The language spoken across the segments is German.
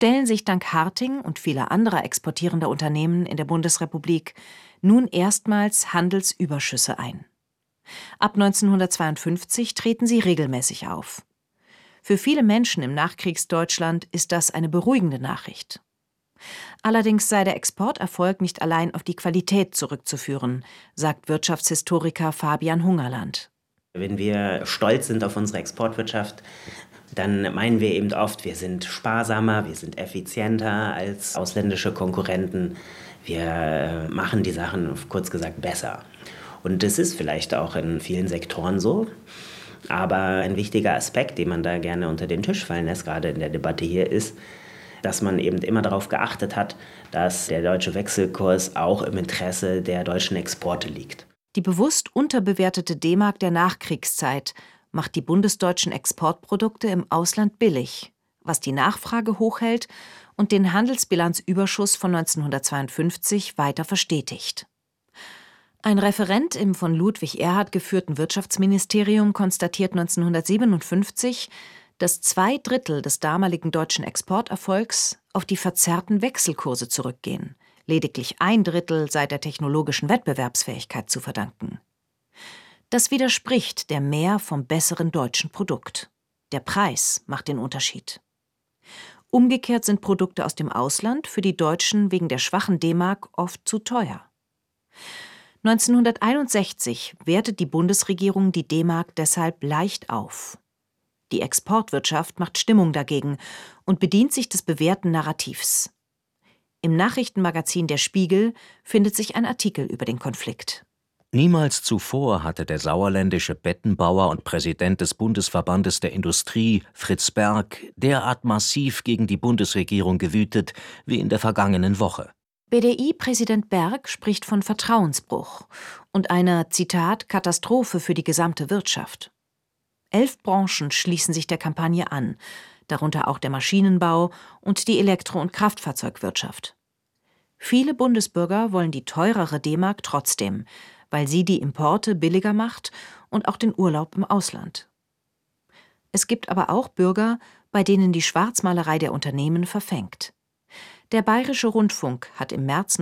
stellen sich dank Harting und vieler anderer exportierender Unternehmen in der Bundesrepublik nun erstmals Handelsüberschüsse ein. Ab 1952 treten sie regelmäßig auf. Für viele Menschen im Nachkriegsdeutschland ist das eine beruhigende Nachricht. Allerdings sei der Exporterfolg nicht allein auf die Qualität zurückzuführen, sagt Wirtschaftshistoriker Fabian Hungerland. Wenn wir stolz sind auf unsere Exportwirtschaft, dann meinen wir eben oft, wir sind sparsamer, wir sind effizienter als ausländische Konkurrenten. Wir machen die Sachen, kurz gesagt, besser. Und das ist vielleicht auch in vielen Sektoren so. Aber ein wichtiger Aspekt, den man da gerne unter den Tisch fallen lässt, gerade in der Debatte hier, ist, dass man eben immer darauf geachtet hat, dass der deutsche Wechselkurs auch im Interesse der deutschen Exporte liegt. Die bewusst unterbewertete D-Mark der Nachkriegszeit macht die bundesdeutschen Exportprodukte im Ausland billig, was die Nachfrage hochhält und den Handelsbilanzüberschuss von 1952 weiter verstetigt. Ein Referent im von Ludwig Erhard geführten Wirtschaftsministerium konstatiert 1957, dass 2/3 des damaligen deutschen Exporterfolgs auf die verzerrten Wechselkurse zurückgehen. Lediglich 1/3 sei der technologischen Wettbewerbsfähigkeit zu verdanken. Das widerspricht der Mehr vom besseren deutschen Produkt. Der Preis macht den Unterschied. Umgekehrt sind Produkte aus dem Ausland für die Deutschen wegen der schwachen D-Mark oft zu teuer. 1961 wertet die Bundesregierung die D-Mark deshalb leicht auf. Die Exportwirtschaft macht Stimmung dagegen und bedient sich des bewährten Narrativs. Im Nachrichtenmagazin Der Spiegel findet sich ein Artikel über den Konflikt. Niemals zuvor hatte der sauerländische Bettenbauer und Präsident des Bundesverbandes der Industrie, Fritz Berg, derart massiv gegen die Bundesregierung gewütet wie in der vergangenen Woche. BDI-Präsident Berg spricht von Vertrauensbruch und einer, Zitat, Katastrophe für die gesamte Wirtschaft. 11 Branchen schließen sich der Kampagne an, darunter auch der Maschinenbau und die Elektro- und Kraftfahrzeugwirtschaft. Viele Bundesbürger wollen die teurere D-Mark trotzdem, weil sie die Importe billiger macht und auch den Urlaub im Ausland. Es gibt aber auch Bürger, bei denen die Schwarzmalerei der Unternehmen verfängt. Der Bayerische Rundfunk hat im März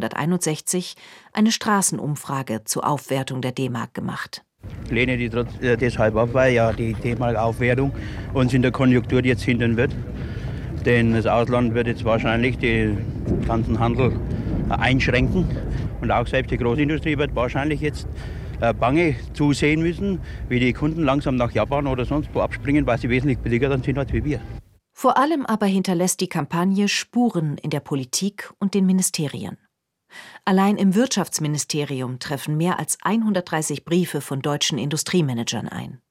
1961 eine Straßenumfrage zur Aufwertung der D-Mark gemacht. Ich lehne die deshalb ab, weil ja die D-Mark-Aufwertung uns in der Konjunktur jetzt hindern wird. Denn das Ausland wird jetzt wahrscheinlich den ganzen Handel einschränken. Und auch selbst die Großindustrie wird wahrscheinlich jetzt bange zusehen müssen, wie die Kunden langsam nach Japan oder sonst wo abspringen, weil sie wesentlich billiger dann sind als wir. Vor allem aber hinterlässt die Kampagne Spuren in der Politik und den Ministerien. Allein im Wirtschaftsministerium treffen mehr als 130 Briefe von deutschen Industriemanagern ein.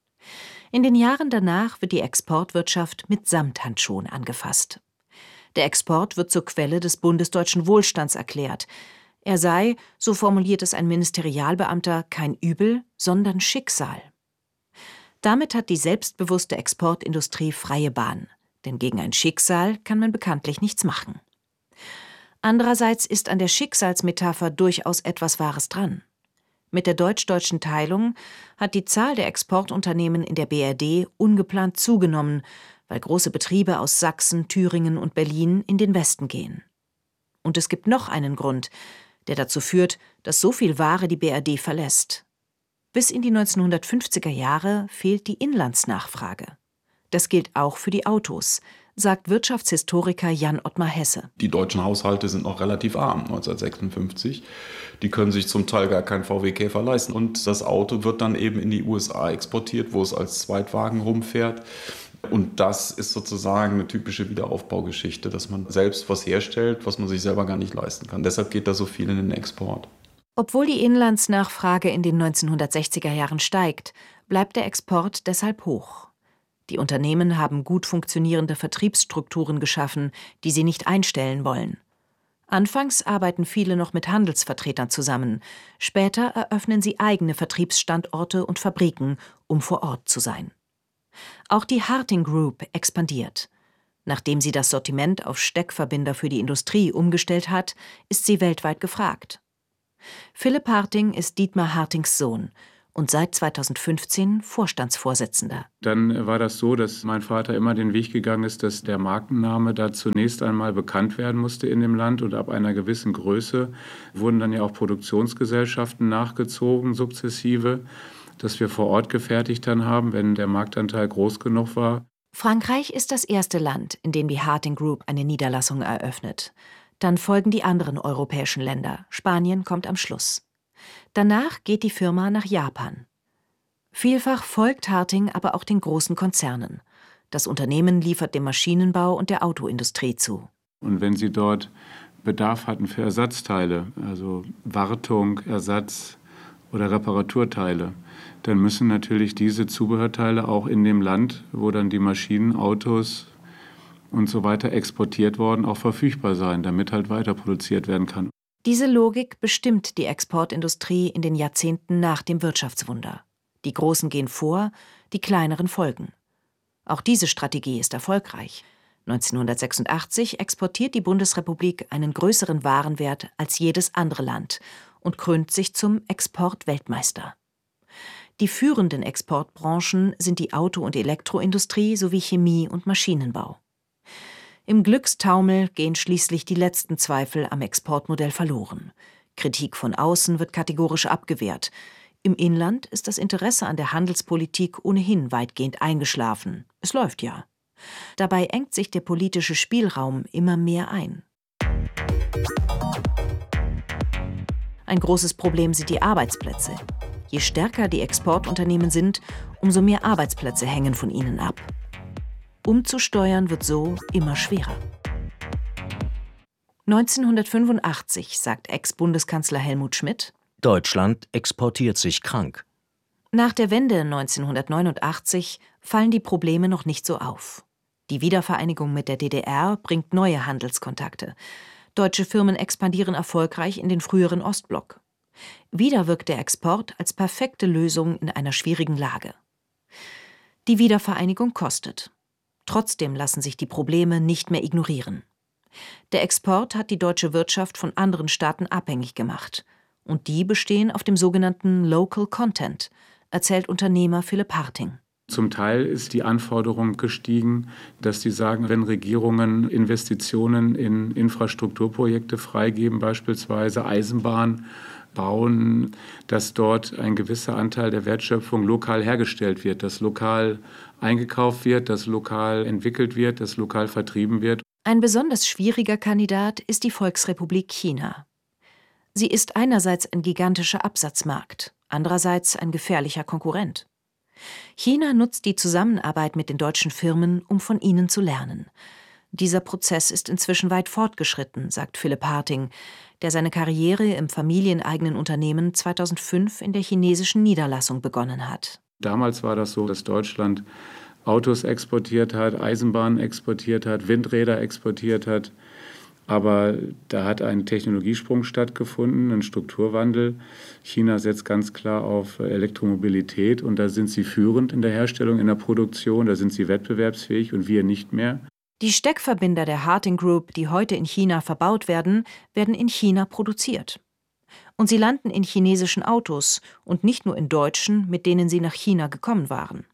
In den Jahren danach wird die Exportwirtschaft mit Samthandschuhen angefasst. Der Export wird zur Quelle des bundesdeutschen Wohlstands erklärt. Er sei, so formuliert es ein Ministerialbeamter, kein Übel, sondern Schicksal. Damit hat die selbstbewusste Exportindustrie freie Bahn, denn gegen ein Schicksal kann man bekanntlich nichts machen. Andererseits ist an der Schicksalsmetapher durchaus etwas Wahres dran. Mit der deutsch-deutschen Teilung hat die Zahl der Exportunternehmen in der BRD ungeplant zugenommen, weil große Betriebe aus Sachsen, Thüringen und Berlin in den Westen gehen. Und es gibt noch einen Grund, der dazu führt, dass so viel Ware die BRD verlässt. Bis in die 1950er Jahre fehlt die Inlandsnachfrage. Das gilt auch für die Autos, sagt Wirtschaftshistoriker Jan Ottmar Hesse. Die deutschen Haushalte sind noch relativ arm 1956. Die können sich zum Teil gar keinen VW Käfer leisten. Und das Auto wird dann eben in die USA exportiert, wo es als Zweitwagen rumfährt. Und das ist sozusagen eine typische Wiederaufbaugeschichte, dass man selbst was herstellt, was man sich selber gar nicht leisten kann. Deshalb geht da so viel in den Export. Obwohl die Inlandsnachfrage in den 1960er Jahren steigt, bleibt der Export deshalb hoch. Die Unternehmen haben gut funktionierende Vertriebsstrukturen geschaffen, die sie nicht einstellen wollen. Anfangs arbeiten viele noch mit Handelsvertretern zusammen. Später eröffnen sie eigene Vertriebsstandorte und Fabriken, um vor Ort zu sein. Auch die Harting Group expandiert. Nachdem sie das Sortiment auf Steckverbinder für die Industrie umgestellt hat, ist sie weltweit gefragt. Philipp Harting ist Dietmar Hartings Sohn und seit 2015 Vorstandsvorsitzender. Dann war das so, dass mein Vater immer den Weg gegangen ist, dass der Markenname da zunächst einmal bekannt werden musste in dem Land. Und ab einer gewissen Größe wurden dann ja auch Produktionsgesellschaften nachgezogen, sukzessive, dass wir vor Ort gefertigt dann haben, wenn der Marktanteil groß genug war. Frankreich ist das erste Land, in dem die Harting Group eine Niederlassung eröffnet. Dann folgen die anderen europäischen Länder. Spanien kommt am Schluss. Danach geht die Firma nach Japan. Vielfach folgt Harting aber auch den großen Konzernen. Das Unternehmen liefert dem Maschinenbau und der Autoindustrie zu. Und wenn Sie dort Bedarf hatten für Ersatzteile, also Wartung, Ersatz oder Reparaturteile, dann müssen natürlich diese Zubehörteile auch in dem Land, wo dann die Maschinen, Autos und so weiter exportiert worden, auch verfügbar sein, damit halt weiter produziert werden kann. Diese Logik bestimmt die Exportindustrie in den Jahrzehnten nach dem Wirtschaftswunder. Die Großen gehen vor, die Kleineren folgen. Auch diese Strategie ist erfolgreich. 1986 exportiert die Bundesrepublik einen größeren Warenwert als jedes andere Land und krönt sich zum Exportweltmeister. Die führenden Exportbranchen sind die Auto- und Elektroindustrie sowie Chemie und Maschinenbau. Im Glückstaumel gehen schließlich die letzten Zweifel am Exportmodell verloren. Kritik von außen wird kategorisch abgewehrt. Im Inland ist das Interesse an der Handelspolitik ohnehin weitgehend eingeschlafen. Es läuft ja. Dabei engt sich der politische Spielraum immer mehr ein. Ein großes Problem sind die Arbeitsplätze. Je stärker die Exportunternehmen sind, umso mehr Arbeitsplätze hängen von ihnen ab. Umzusteuern wird so immer schwerer. 1985 sagt Ex-Bundeskanzler Helmut Schmidt: Deutschland exportiert sich krank. Nach der Wende 1989 fallen die Probleme noch nicht so auf. Die Wiedervereinigung mit der DDR bringt neue Handelskontakte. Deutsche Firmen expandieren erfolgreich in den früheren Ostblock. Wieder wirkt der Export als perfekte Lösung in einer schwierigen Lage. Die Wiedervereinigung kostet. Trotzdem lassen sich die Probleme nicht mehr ignorieren. Der Export hat die deutsche Wirtschaft von anderen Staaten abhängig gemacht. Und die bestehen auf dem sogenannten Local Content, erzählt Unternehmer Philipp Harting. Zum Teil ist die Anforderung gestiegen, dass die sagen, wenn Regierungen Investitionen in Infrastrukturprojekte freigeben, beispielsweise Eisenbahn bauen, dass dort ein gewisser Anteil der Wertschöpfung lokal hergestellt wird, dass lokal eingekauft wird, dass lokal entwickelt wird, dass lokal vertrieben wird. Ein besonders schwieriger Kandidat ist die Volksrepublik China. Sie ist einerseits ein gigantischer Absatzmarkt, andererseits ein gefährlicher Konkurrent. China nutzt die Zusammenarbeit mit den deutschen Firmen, um von ihnen zu lernen. Dieser Prozess ist inzwischen weit fortgeschritten, sagt Philipp Harting, der seine Karriere im familieneigenen Unternehmen 2005 in der chinesischen Niederlassung begonnen hat. Damals war das so, dass Deutschland Autos exportiert hat, Eisenbahnen exportiert hat, Windräder exportiert hat. Aber da hat ein Technologiesprung stattgefunden, ein Strukturwandel. China setzt ganz klar auf Elektromobilität und da sind sie führend in der Herstellung, in der Produktion, da sind sie wettbewerbsfähig und wir nicht mehr. Die Steckverbinder der Harting Group, die heute in China verbaut werden, werden in China produziert. Und sie landen in chinesischen Autos und nicht nur in deutschen, mit denen sie nach China gekommen waren.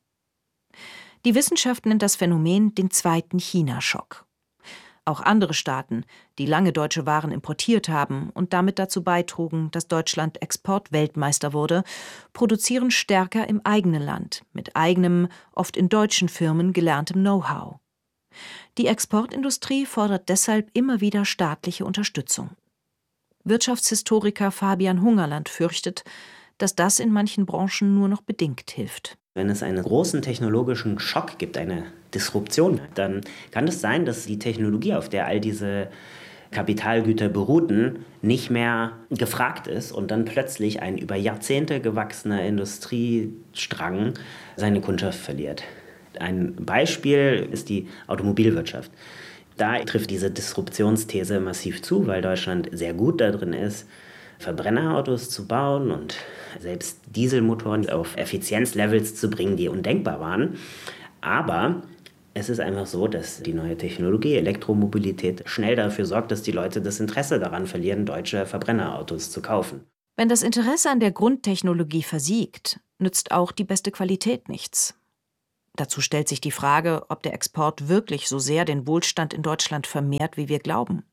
Die Wissenschaft nennt das Phänomen den zweiten China-Schock. Auch andere Staaten, die lange deutsche Waren importiert haben und damit dazu beitrugen, dass Deutschland Exportweltmeister wurde, produzieren stärker im eigenen Land, mit eigenem, oft in deutschen Firmen gelerntem Know-how. Die Exportindustrie fordert deshalb immer wieder staatliche Unterstützung. Wirtschaftshistoriker Fabian Hungerland fürchtet, dass das in manchen Branchen nur noch bedingt hilft. Wenn es einen großen technologischen Schock gibt, eine Disruption, dann kann es sein, dass die Technologie, auf der all diese Kapitalgüter beruhten, nicht mehr gefragt ist und dann plötzlich ein über Jahrzehnte gewachsener Industriestrang seine Kundschaft verliert. Ein Beispiel ist die Automobilwirtschaft. Da trifft diese Disruptionsthese massiv zu, weil Deutschland sehr gut darin ist, Verbrennerautos zu bauen und selbst Dieselmotoren auf Effizienzlevels zu bringen, die undenkbar waren. Aber es ist einfach so, dass die neue Technologie, Elektromobilität, schnell dafür sorgt, dass die Leute das Interesse daran verlieren, deutsche Verbrennerautos zu kaufen. Wenn das Interesse an der Grundtechnologie versiegt, nützt auch die beste Qualität nichts. Dazu stellt sich die Frage, ob der Export wirklich so sehr den Wohlstand in Deutschland vermehrt, wie wir glauben.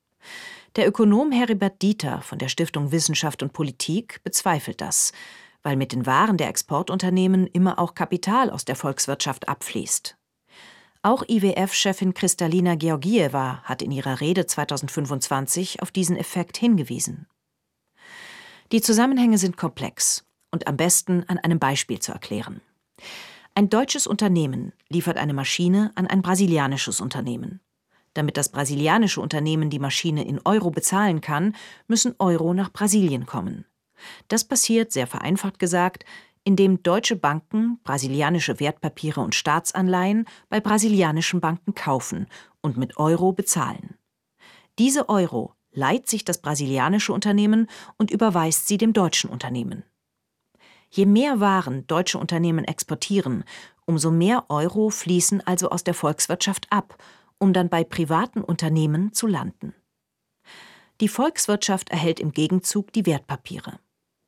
Der Ökonom Heribert Dieter von der Stiftung Wissenschaft und Politik bezweifelt das, weil mit den Waren der Exportunternehmen immer auch Kapital aus der Volkswirtschaft abfließt. Auch IWF-Chefin Kristalina Georgieva hat in ihrer Rede 2025 auf diesen Effekt hingewiesen. Die Zusammenhänge sind komplex und am besten an einem Beispiel zu erklären. Ein deutsches Unternehmen liefert eine Maschine an ein brasilianisches Unternehmen. Damit das brasilianische Unternehmen die Maschine in Euro bezahlen kann, müssen Euro nach Brasilien kommen. Das passiert, sehr vereinfacht gesagt, indem deutsche Banken brasilianische Wertpapiere und Staatsanleihen bei brasilianischen Banken kaufen und mit Euro bezahlen. Diese Euro leiht sich das brasilianische Unternehmen und überweist sie dem deutschen Unternehmen. Je mehr Waren deutsche Unternehmen exportieren, umso mehr Euro fließen also aus der Volkswirtschaft ab, um dann bei privaten Unternehmen zu landen. Die Volkswirtschaft erhält im Gegenzug die Wertpapiere.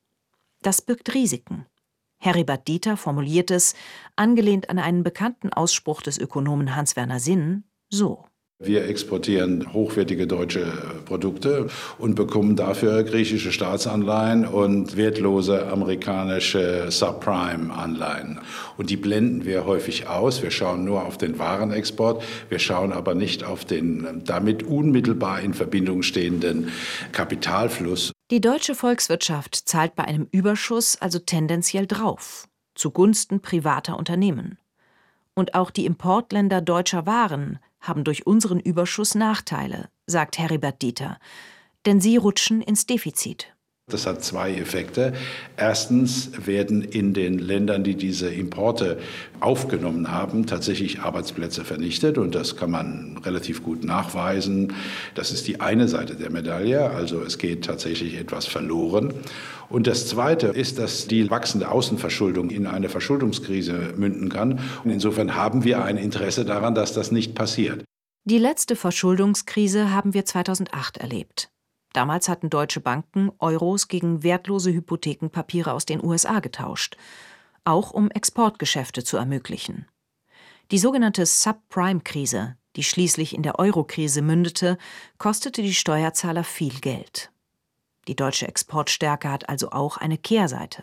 Das birgt Risiken. Heribert Dieter formuliert es, angelehnt an einen bekannten Ausspruch des Ökonomen Hans-Werner Sinn, so: Wir exportieren hochwertige deutsche Produkte und bekommen dafür griechische Staatsanleihen und wertlose amerikanische Subprime-Anleihen. Und die blenden wir häufig aus. Wir schauen nur auf den Warenexport, wir schauen aber nicht auf den damit unmittelbar in Verbindung stehenden Kapitalfluss. Die deutsche Volkswirtschaft zahlt bei einem Überschuss also tendenziell drauf, zugunsten privater Unternehmen. Und auch die Importländer deutscher Waren haben durch unseren Überschuss Nachteile, sagt Heribert Dieter, denn sie rutschen ins Defizit. Das hat zwei Effekte. Erstens werden in den Ländern, die diese Importe aufgenommen haben, tatsächlich Arbeitsplätze vernichtet. Und das kann man relativ gut nachweisen. Das ist die eine Seite der Medaille. Also es geht tatsächlich etwas verloren. Und das Zweite ist, dass die wachsende Außenverschuldung in eine Verschuldungskrise münden kann. Und insofern haben wir ein Interesse daran, dass das nicht passiert. Die letzte Verschuldungskrise haben wir 2008 erlebt. Damals hatten deutsche Banken Euros gegen wertlose Hypothekenpapiere aus den USA getauscht, auch um Exportgeschäfte zu ermöglichen. Die sogenannte Subprime-Krise, die schließlich in der Euro-Krise mündete, kostete die Steuerzahler viel Geld. Die deutsche Exportstärke hat also auch eine Kehrseite.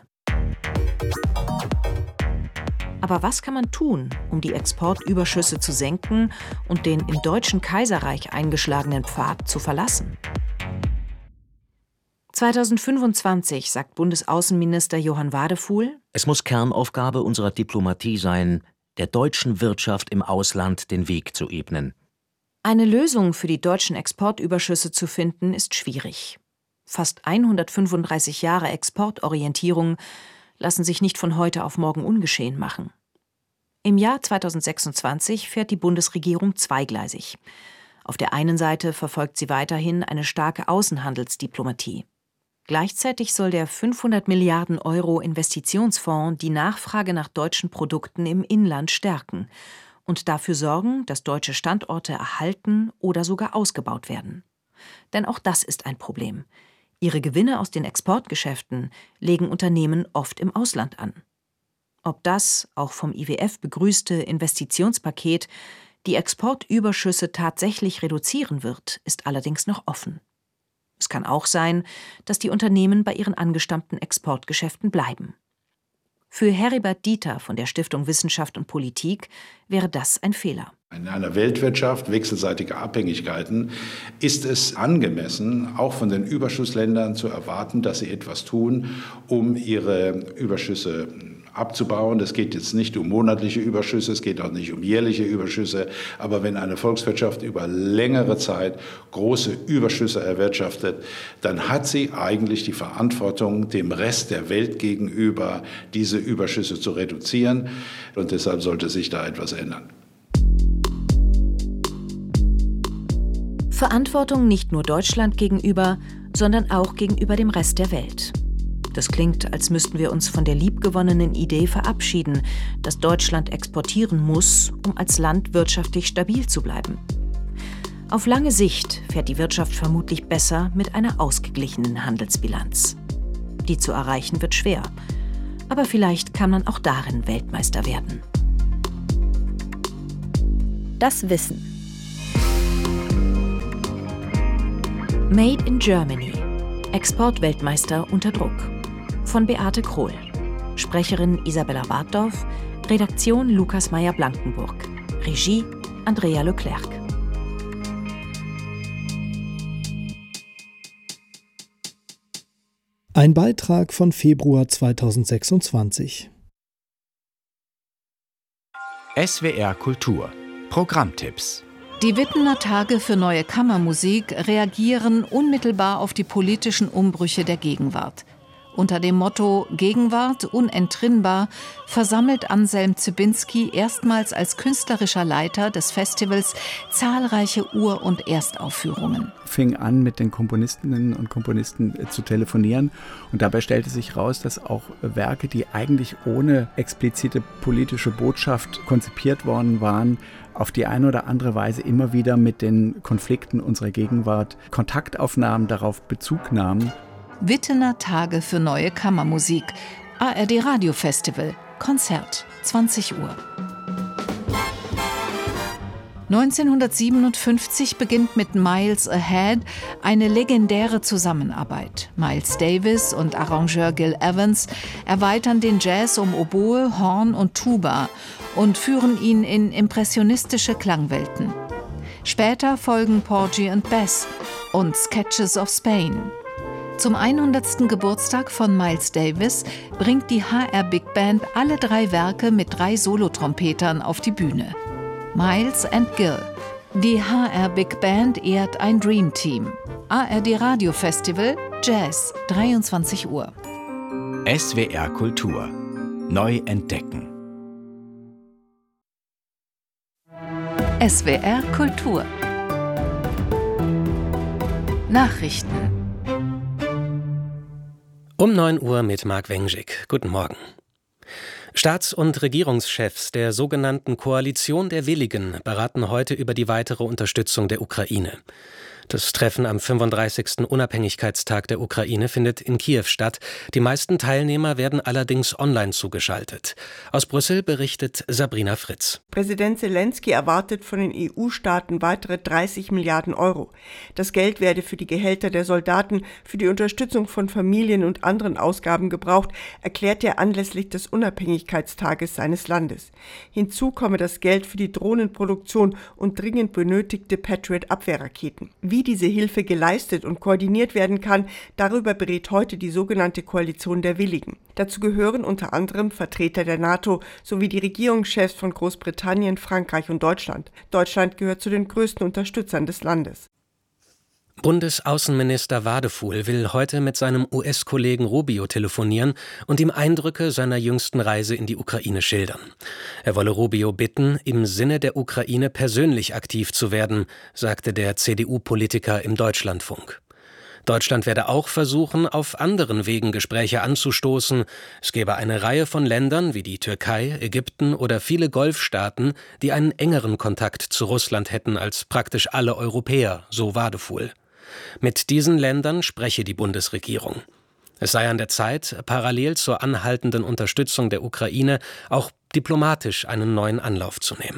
Aber was kann man tun, um die Exportüberschüsse zu senken und den im Deutschen Kaiserreich eingeschlagenen Pfad zu verlassen? 2025, sagt Bundesaußenminister Johann Wadefuhl: Es muss Kernaufgabe unserer Diplomatie sein, der deutschen Wirtschaft im Ausland den Weg zu ebnen. Eine Lösung für die deutschen Exportüberschüsse zu finden, ist schwierig. Fast 135 Jahre Exportorientierung lassen sich nicht von heute auf morgen ungeschehen machen. Im Jahr 2026 fährt die Bundesregierung zweigleisig. Auf der einen Seite verfolgt sie weiterhin eine starke Außenhandelsdiplomatie. Gleichzeitig soll der 500 Milliarden Euro Investitionsfonds die Nachfrage nach deutschen Produkten im Inland stärken und dafür sorgen, dass deutsche Standorte erhalten oder sogar ausgebaut werden. Denn auch das ist ein Problem. Ihre Gewinne aus den Exportgeschäften legen Unternehmen oft im Ausland an. Ob das auch vom IWF begrüßte Investitionspaket die Exportüberschüsse tatsächlich reduzieren wird, ist allerdings noch offen. Es kann auch sein, dass die Unternehmen bei ihren angestammten Exportgeschäften bleiben. Für Heribert Dieter von der Stiftung Wissenschaft und Politik wäre das ein Fehler. In einer Weltwirtschaft wechselseitiger Abhängigkeiten ist es angemessen, auch von den Überschussländern zu erwarten, dass sie etwas tun, um ihre Überschüsse abzubauen. Es geht jetzt nicht um monatliche Überschüsse, es geht auch nicht um jährliche Überschüsse. Aber wenn eine Volkswirtschaft über längere Zeit große Überschüsse erwirtschaftet, dann hat sie eigentlich die Verantwortung, dem Rest der Welt gegenüber diese Überschüsse zu reduzieren. Und deshalb sollte sich da etwas ändern. Verantwortung nicht nur Deutschland gegenüber, sondern auch gegenüber dem Rest der Welt. Das klingt, als müssten wir uns von der liebgewonnenen Idee verabschieden, dass Deutschland exportieren muss, um als Land wirtschaftlich stabil zu bleiben. Auf lange Sicht fährt die Wirtschaft vermutlich besser mit einer ausgeglichenen Handelsbilanz. Die zu erreichen wird schwer. Aber vielleicht kann man auch darin Weltmeister werden. Das Wissen. Made in Germany. Exportweltmeister unter Druck. Von Beate Krohl. Sprecherin Isabella Wartdorf. Redaktion Lukas Meyer-Blankenburg. Regie Andrea Leclerc. Ein Beitrag von Februar 2026. SWR Kultur. Programmtipps. Die Wittener Tage für neue Kammermusik reagieren unmittelbar auf die politischen Umbrüche der Gegenwart. Unter dem Motto »Gegenwart unentrinnbar« versammelt Anselm Zybinski erstmals als künstlerischer Leiter des Festivals zahlreiche Ur- und Erstaufführungen. Fing an, mit den Komponistinnen und Komponisten zu telefonieren. Und dabei stellte sich raus, dass auch Werke, die eigentlich ohne explizite politische Botschaft konzipiert worden waren, auf die eine oder andere Weise immer wieder mit den Konflikten unserer Gegenwart Kontakt aufnahmen, darauf Bezug nahmen. Wittener Tage für neue Kammermusik. ARD Radio Festival. Konzert. 20 Uhr. 1957 beginnt mit Miles Ahead eine legendäre Zusammenarbeit. Miles Davis und Arrangeur Gil Evans erweitern den Jazz um Oboe, Horn und Tuba und führen ihn in impressionistische Klangwelten. Später folgen Porgy and Bess und Sketches of Spain. Zum 100. Geburtstag von Miles Davis bringt die HR Big Band alle 3 Werke mit 3 Solotrompetern auf die Bühne. Miles and Gil. Die HR Big Band ehrt ein Dream Team. ARD Radio Festival Jazz, 23 Uhr. SWR Kultur. Neu entdecken. SWR Kultur. Nachrichten. Um 9 Uhr mit Marc Wengick. Guten Morgen. Staats- und Regierungschefs der sogenannten Koalition der Willigen beraten heute über die weitere Unterstützung der Ukraine. Das Treffen am 35. Unabhängigkeitstag der Ukraine findet in Kiew statt. Die meisten Teilnehmer werden allerdings online zugeschaltet. Aus Brüssel berichtet Sabrina Fritz. Präsident Zelensky erwartet von den EU-Staaten weitere 30 Milliarden Euro. Das Geld werde für die Gehälter der Soldaten, für die Unterstützung von Familien und anderen Ausgaben gebraucht, erklärt er anlässlich des Unabhängigkeitstages seines Landes. Hinzu komme das Geld für die Drohnenproduktion und dringend benötigte Patriot-Abwehrraketen. Wie diese Hilfe geleistet und koordiniert werden kann, darüber berät heute die sogenannte Koalition der Willigen. Dazu gehören unter anderem Vertreter der NATO sowie die Regierungschefs von Großbritannien, Frankreich und Deutschland. Deutschland gehört zu den größten Unterstützern des Landes. Bundesaußenminister Wadefuhl will heute mit seinem US-Kollegen Rubio telefonieren und ihm Eindrücke seiner jüngsten Reise in die Ukraine schildern. Er wolle Rubio bitten, im Sinne der Ukraine persönlich aktiv zu werden, sagte der CDU-Politiker im Deutschlandfunk. Deutschland werde auch versuchen, auf anderen Wegen Gespräche anzustoßen. Es gäbe eine Reihe von Ländern wie die Türkei, Ägypten oder viele Golfstaaten, die einen engeren Kontakt zu Russland hätten als praktisch alle Europäer, so Wadefuhl. Mit diesen Ländern spreche die Bundesregierung. Es sei an der Zeit, parallel zur anhaltenden Unterstützung der Ukraine auch diplomatisch einen neuen Anlauf zu nehmen.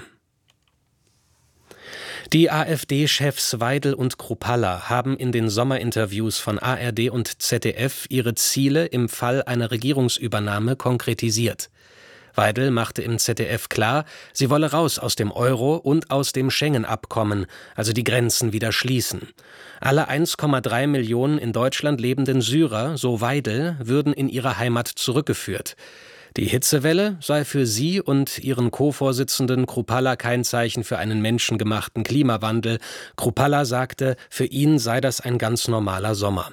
Die AfD-Chefs Weidel und Kruppalla haben in den Sommerinterviews von ARD und ZDF ihre Ziele im Fall einer Regierungsübernahme konkretisiert. Weidel machte im ZDF klar, sie wolle raus aus dem Euro und aus dem Schengen-Abkommen, also die Grenzen wieder schließen. Alle 1,3 Millionen in Deutschland lebenden Syrer, so Weidel, würden in ihre Heimat zurückgeführt. Die Hitzewelle sei für sie und ihren Co-Vorsitzenden Kruppalla kein Zeichen für einen menschengemachten Klimawandel. Kruppalla sagte, für ihn sei das ein ganz normaler Sommer.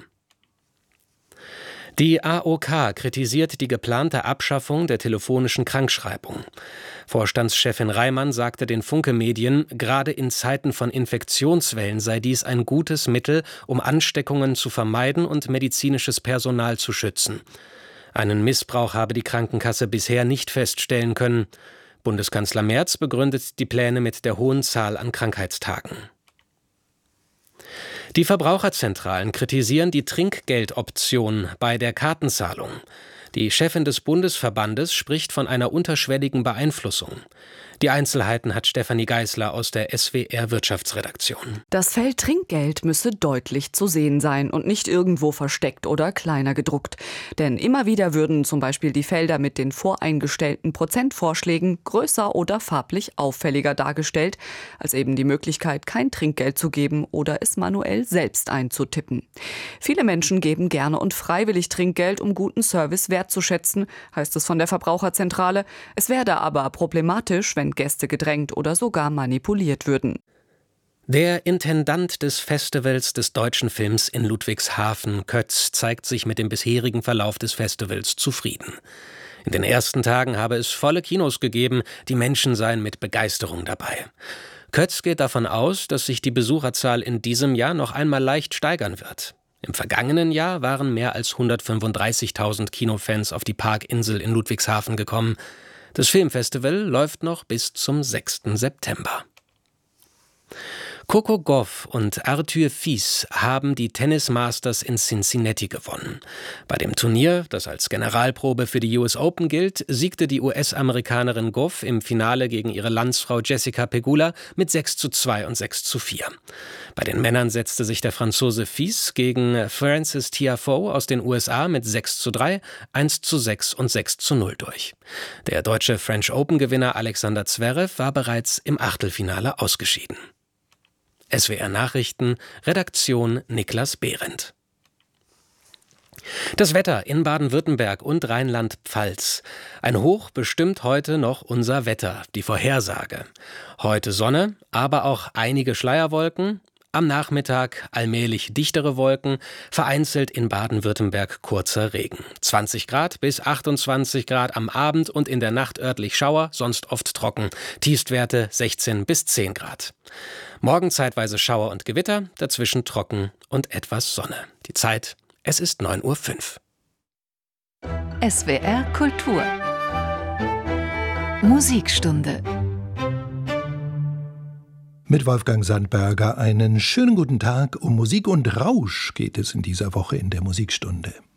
Die AOK kritisiert die geplante Abschaffung der telefonischen Krankschreibung. Vorstandschefin Reimann sagte den Funke-Medien, gerade in Zeiten von Infektionswellen sei dies ein gutes Mittel, um Ansteckungen zu vermeiden und medizinisches Personal zu schützen. Einen Missbrauch habe die Krankenkasse bisher nicht feststellen können. Bundeskanzler Merz begründet die Pläne mit der hohen Zahl an Krankheitstagen. Die Verbraucherzentralen kritisieren die Trinkgeldoption bei der Kartenzahlung. Die Chefin des Bundesverbandes spricht von einer unterschwelligen Beeinflussung. Die Einzelheiten hat Stefanie Geisler aus der SWR Wirtschaftsredaktion. Das Feld Trinkgeld müsse deutlich zu sehen sein und nicht irgendwo versteckt oder kleiner gedruckt. Denn immer wieder würden zum Beispiel die Felder mit den voreingestellten Prozentvorschlägen größer oder farblich auffälliger dargestellt, als eben die Möglichkeit, kein Trinkgeld zu geben oder es manuell selbst einzutippen. Viele Menschen geben gerne und freiwillig Trinkgeld, um guten Service wertzuschätzen, heißt es von der Verbraucherzentrale. Es werde aber problematisch, wenn Gäste gedrängt oder sogar manipuliert würden. Der Intendant des Festivals des deutschen Films in Ludwigshafen, Kötz, zeigt sich mit dem bisherigen Verlauf des Festivals zufrieden. In den ersten Tagen habe es volle Kinos gegeben, die Menschen seien mit Begeisterung dabei. Kötz geht davon aus, dass sich die Besucherzahl in diesem Jahr noch einmal leicht steigern wird. Im vergangenen Jahr waren mehr als 135.000 Kinofans auf die Parkinsel in Ludwigshafen gekommen. Das Filmfestival läuft noch bis zum 6. September. Coco Gauff und Arthur Fils haben die Tennis Masters in Cincinnati gewonnen. Bei dem Turnier, das als Generalprobe für die US Open gilt, siegte die US-Amerikanerin Gauff im Finale gegen ihre Landsfrau Jessica Pegula mit 6:2 und 6:4. Bei den Männern setzte sich der Franzose Fils gegen Francis Tiafoe aus den USA mit 6:3, 1:6 und 6:0 durch. Der deutsche French Open-Gewinner Alexander Zverev war bereits im Achtelfinale ausgeschieden. SWR Nachrichten, Redaktion Niklas Behrendt. Das Wetter in Baden-Württemberg und Rheinland-Pfalz. Ein Hoch bestimmt heute noch unser Wetter, die Vorhersage. Heute Sonne, aber auch einige Schleierwolken. Am Nachmittag allmählich dichtere Wolken, vereinzelt in Baden-Württemberg kurzer Regen. 20 Grad bis 28 Grad am Abend und in der Nacht örtlich Schauer, sonst oft trocken. Tiefstwerte 16 bis 10 Grad. Morgen zeitweise Schauer und Gewitter, dazwischen trocken und etwas Sonne. Die Zeit, es ist 9:05 Uhr. SWR Kultur Musikstunde. Mit Wolfgang Sandberger einen schönen guten Tag. Um Musik und Rausch geht es in dieser Woche in der Musikstunde.